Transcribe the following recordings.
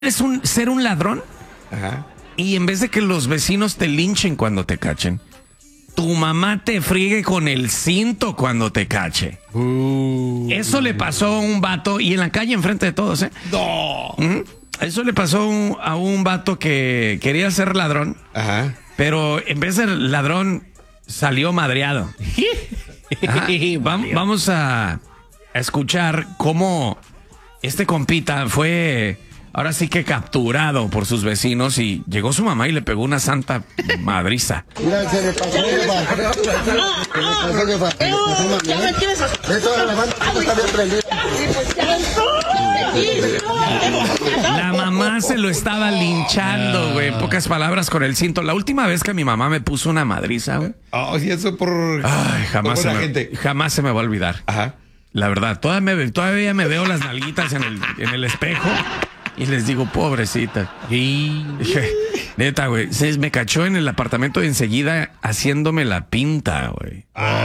ser un ladrón? Ajá. Y en vez de que los vecinos te linchen cuando te cachen, tu mamá te friegue con el cinto cuando te cache. Eso le pasó a un vato, y en la calle enfrente de todos, ¿eh? No. Eso le pasó a un vato que quería ser ladrón, Ajá. pero en vez de ladrón salió madreado. Ajá. Vamos a escuchar cómo este compita fue ahora sí que capturado por sus vecinos y llegó su mamá y le pegó una santa madriza. Mira, se me pasó, jefa. Se me pasó, jefa. Esto de la banda está bien prendido. La mamá se lo estaba linchando, güey. En pocas palabras, con el cinto. La última vez que mi mamá me puso una madriza, güey. Oh, y eso por. Ay, jamás por buena gente. jamás se me va a olvidar. Ajá. La verdad, todavía me veo las nalguitas en el espejo y les digo, pobrecita. Y neta, güey, me cachó en el apartamento de enseguida haciéndome la pinta, güey.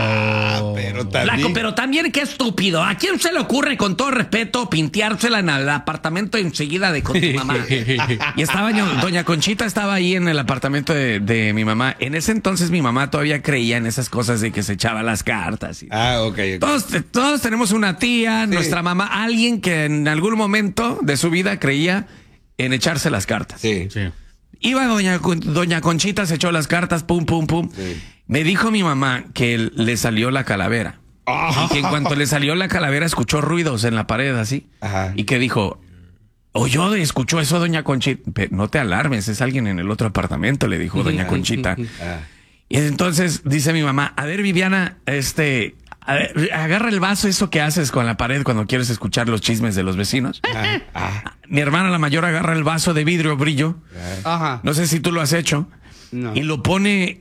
Pero también. Flaco, pero también qué estúpido. ¿A quién se le ocurre, con todo respeto, pinteársela en el apartamento enseguida de con tu mamá? Y estaba doña Conchita estaba ahí en el apartamento de mi mamá. En ese entonces mi mamá todavía creía en esas cosas de que se echaba las cartas. Ok. Todos tenemos una tía, nuestra mamá, alguien que en algún momento de su vida creía en echarse las cartas. Sí. Iba doña Conchita, se echó las cartas, pum, pum, pum. Sí. Me dijo mi mamá que le salió la calavera. Y que en cuanto le salió la calavera escuchó ruidos en la pared así. Ajá. Y que dijo, escuchó eso doña Conchita. No te alarmes, es alguien en el otro apartamento, le dijo doña Conchita. Y entonces dice mi mamá, a ver, Viviana, a ver, agarra el vaso, eso que haces con la pared cuando quieres escuchar los chismes de los vecinos. Mi hermana la mayor agarra el vaso de vidrio brillo. Ajá. No sé si tú lo has hecho. No. Y lo pone,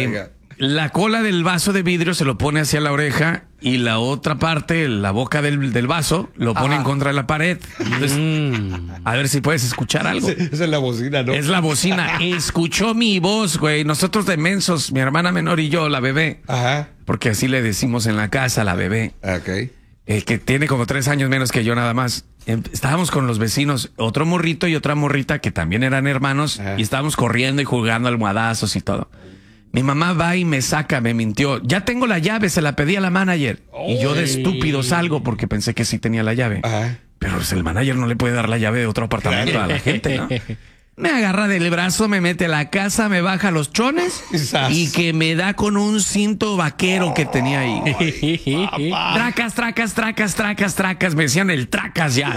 la cola del vaso de vidrio se lo pone hacia la oreja y la otra parte, la boca del vaso, lo pone en contra de la pared. Entonces, a ver si puedes escuchar algo. Esa es la bocina, ¿no? Es la bocina. Escuchó mi voz, güey. Nosotros de mensos, mi hermana menor y yo, la bebé. Ajá. Porque así le decimos en la casa, la bebé. Ok. Que tiene como 3 años menos que yo nada más. Estábamos con los vecinos, otro morrito y otra morrita que también eran hermanos. Ajá. Y estábamos corriendo y jugando almohadazos y todo. Mi mamá va y me saca, me mintió. Ya tengo la llave, se la pedí a la manager. Y yo de estúpido salgo porque pensé que sí tenía la llave. Ajá. Pero pues, el manager no le puede dar la llave de otro apartamento a la gente, ¿no? Me agarra del brazo, me mete a la casa, me baja los chones y que me da con un cinto vaquero que tenía ahí. Tracas, tracas, tracas, tracas, tracas. Me decían el tracas ya.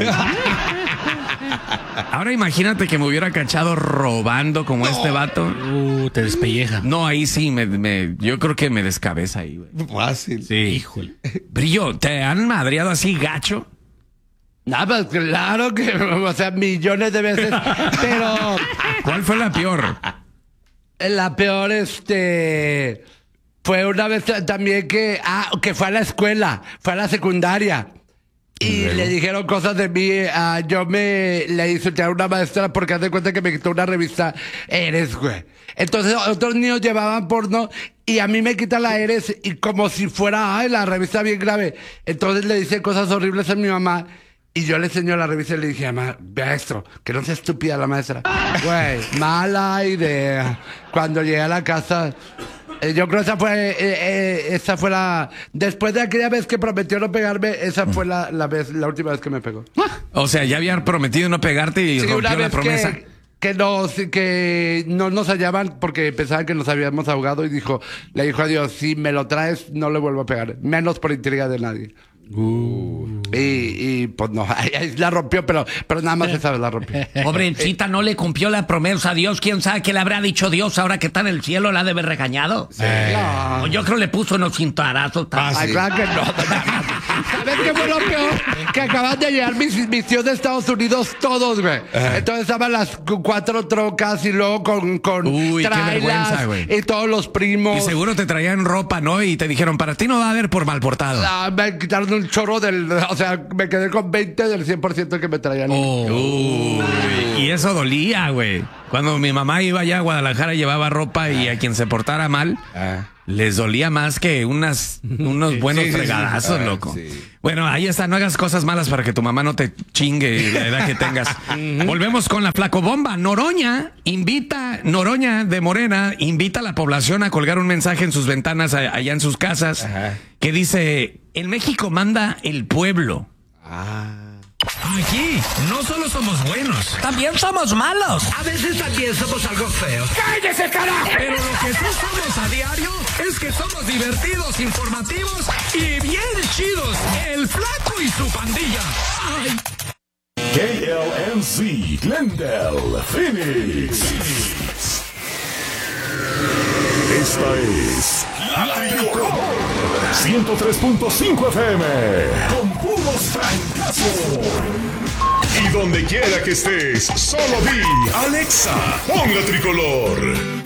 Ahora imagínate que me hubiera cachado robando como este vato. Te despelleja. No, ahí sí, yo creo que me descabeza ahí, güey. Fácil. Sí. Híjole. Brillo, ¿te han madreado así gacho? Nada, pues claro que, o sea, millones de veces. Pero ¿Cuál fue la peor? la peor, fue una vez también que fue a la escuela, fue a la secundaria. Y le dijeron cosas de mí. Yo le hice a una maestra porque hace cuenta que me quitó una revista Eres, güey. Entonces otros niños llevaban porno y a mí me quita la Eres y como si fuera, la revista bien grave. Entonces le dice cosas horribles a mi mamá. Y yo le enseño la revista y le dije, mamá, maestro, que no sea estúpida la maestra. Güey, mala idea. Cuando llegué a la casa, yo creo que esa fue la... Después de aquella vez que prometió no pegarme, esa fue la última vez que me pegó. O sea, ya habían prometido no pegarte y Sí, rompió una la vez promesa. que no nos hallaban porque pensaban que nos habíamos ahogado y le dijo a Dios, si me lo traes, no le vuelvo a pegar. Menos por intriga de nadie. Y pues no, ahí la rompió, pero nada más esa vez la rompió. Pobrecita, no le cumplió la promesa a Dios. ¿Quién sabe qué le habrá dicho Dios ahora que está en el cielo? ¿La ha de haber regañado? No. O yo creo le puso unos cintarazos. Ay, claro que no. ¿Sabes qué fue lo peor? Que acaban de llegar mis tíos de Estados Unidos todos, güey. Entonces estaban las 4 trocas y luego con Uy, qué vergüenza, trailers güey. y todos los primos. Y seguro te traían ropa, ¿no? Y te dijeron, para ti no va a haber por mal portado. Me quitaron un chorro o sea, me quedé con 20 del 100% que me traían. Uy, y eso dolía, güey. Cuando mi mamá iba allá a Guadalajara y llevaba ropa y a quien se portara mal, les dolía más que unos buenos fregadazos, loco. Sí. Bueno, ahí está, no hagas cosas malas para que tu mamá no te chingue la edad que tengas. Volvemos con la flacobomba. Noroña de Morena, invita a la población a colgar un mensaje en sus ventanas allá en sus casas que dice, en México manda el pueblo. Aquí no solo somos buenos, también somos malos. A veces también somos algo feos. ¡Cállese, carajo! Pero lo que sí somos a diario es que somos divertidos, informativos y bien chidos. El Flaco y su pandilla. ¡Ay! KLMC, Glendale, Phoenix. Esta es La Tricolor 103.5 FM con puros francazos. Y donde quiera que estés, solo di Alexa, pon La Tricolor.